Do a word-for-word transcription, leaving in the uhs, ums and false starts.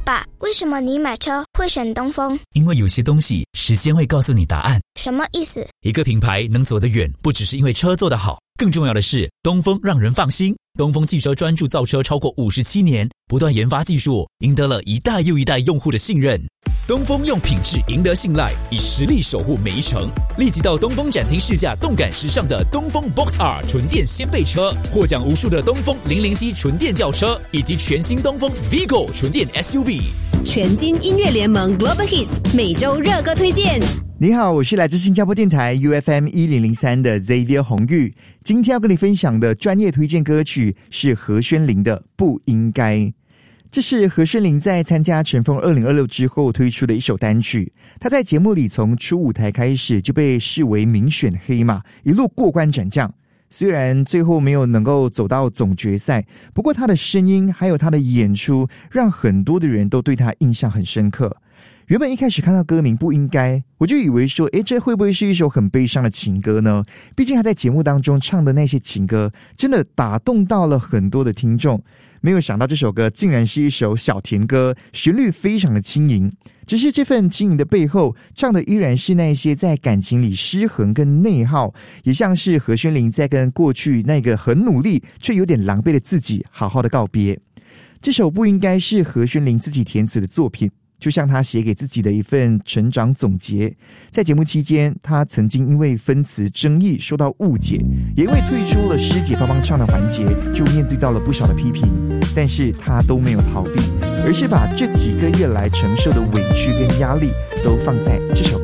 爸，为什么你买车会选东风？ 因为有些东西时间会告诉你答案。 什么意思？ 一个品牌能走得远，不只是因为车做得好，更重要的是东风让人放心。东风汽车专注造车超过五十七年，不断研发技术，赢得了一代又一代用户的信任。东风用品质赢得信赖，以实力守护每一程。立即到东风展厅试驾动感时尚的东风 Box R 纯电掀背车，获奖无数的东风零零七纯电轿车，以及全新东风 Vigo 纯电 S U V。 全金音乐联盟 Global Hits 每周热歌推荐。 你好，我是来自新加坡电台 U F M 一零零三的 Xavier 洪玉。今天要跟你分享的专业推荐歌曲是何宣琳的《不应该》。这是何宣琳在参加乘风二零二六之后推出的一首单曲。她在节目里从初舞台开始就被视为民选黑马，一路过关斩将。虽然最后没有能够走到总决赛，不过她的声音还有她的演出让很多的人都对她印象很深刻。原本一开始看到歌名不应该，我就以为说诶，这会不会是一首很悲伤的情歌呢？毕竟他在节目当中唱的那些情歌真的打动到了很多的听众。没有想到这首歌竟然是一首小甜歌，旋律非常的轻盈。只是这份轻盈的背后，唱的依然是那些在感情里失衡跟内耗，也像是何宣琳在跟过去那个很努力却有点狼狈的自己好好的告别。这首不应该是何宣琳自己填词的作品，就像他写给自己的一份成长总结。在节目期间，他曾经因为分词争议受到误解，也因为退出了师姐帮帮唱的环节，就面对到了不少的批评。但是他都没有逃避，而是把这几个月来承受的委屈跟压力都放在这首歌